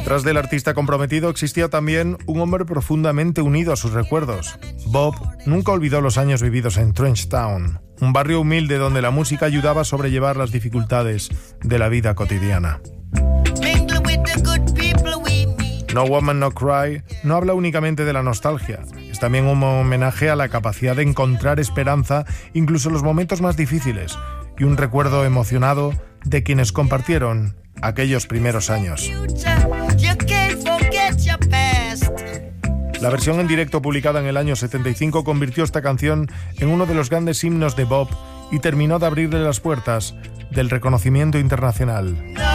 Detrás del artista comprometido existía también un hombre profundamente unido a sus recuerdos. Bob nunca olvidó los años vividos en Trench Town, un barrio humilde donde la música ayudaba a sobrellevar las dificultades de la vida cotidiana. No Woman No Cry no habla únicamente de la nostalgia, es también un homenaje a la capacidad de encontrar esperanza incluso en los momentos más difíciles y un recuerdo emocionado de quienes compartieron aquellos primeros años. La versión en directo publicada en el año 75 convirtió esta canción en uno de los grandes himnos de Bob y terminó de abrirle las puertas del reconocimiento internacional.